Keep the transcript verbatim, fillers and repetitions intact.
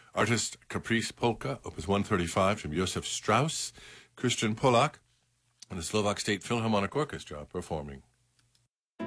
Artist Caprice Polka, Opus one thirty-five from Josef Strauss, Christian Polak, and the Slovak State Philharmonic Orchestra performing.